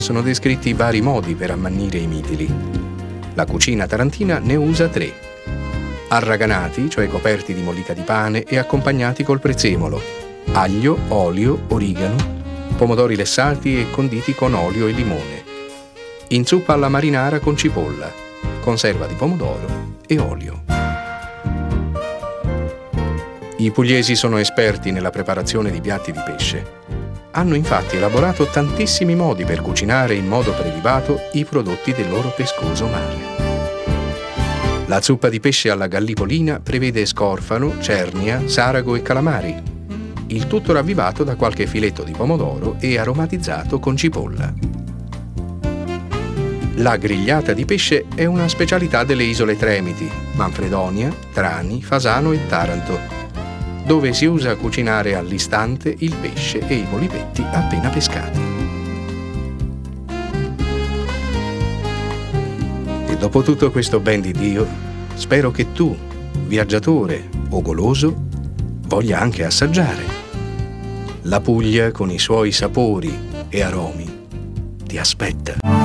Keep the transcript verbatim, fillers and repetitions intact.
Sono descritti vari modi per ammannire i mitili. La cucina tarantina ne usa tre. Arraganati, cioè coperti di mollica di pane e accompagnati col prezzemolo, aglio, olio, origano, pomodori lessati e conditi con olio e limone. In zuppa alla marinara con cipolla, conserva di pomodoro e olio. I pugliesi sono esperti nella preparazione di piatti di pesce. Hanno infatti elaborato tantissimi modi per cucinare in modo prelibato i prodotti del loro pescoso mare. La zuppa di pesce alla gallipolina prevede scorfano, cernia, sarago e calamari, il tutto ravvivato da qualche filetto di pomodoro e aromatizzato con cipolla. La grigliata di pesce è una specialità delle isole Tremiti, Manfredonia, Trani, Fasano e Taranto, dove si usa cucinare all'istante il pesce e i polipetti appena pescati. E dopo tutto questo ben di Dio, spero che tu, viaggiatore o goloso, voglia anche assaggiare. La Puglia con i suoi sapori e aromi ti aspetta.